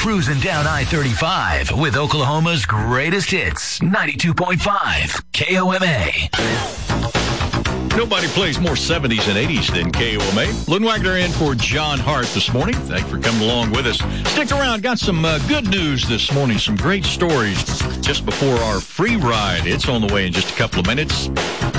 cruising down I-35 with Oklahoma's greatest hits, 92.5 KOMA. Nobody plays more 70s and 80s than KOMA. Lynn Wagner in for John Hart this morning. Thanks for coming along with us. Stick around. Got some good news this morning. Some great stories just before our free ride. It's on the way in just a couple of minutes.